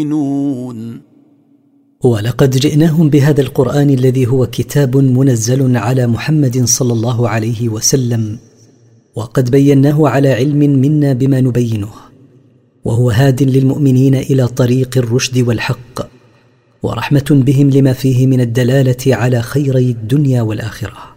ولقد جئناهم بهذا القرآن الذي هو كتاب منزل على محمد صلى الله عليه وسلم، وقد بيناه على علم منا بما نبينه، وهو هاد للمؤمنين إلى طريق الرشد والحق، ورحمة بهم لما فيه من الدلالة على خيري الدنيا والآخرة.